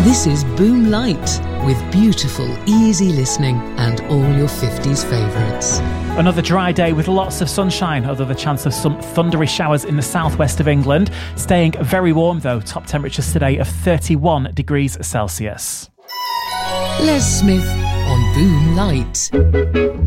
This is Boom Light, with beautiful, easy listening and all your 50s favourites. Another dry day with lots of sunshine, although the chance of some thundery showers in the southwest of England. Staying very warm though, top temperatures today of 31 degrees Celsius. Les Smith on Boom Light.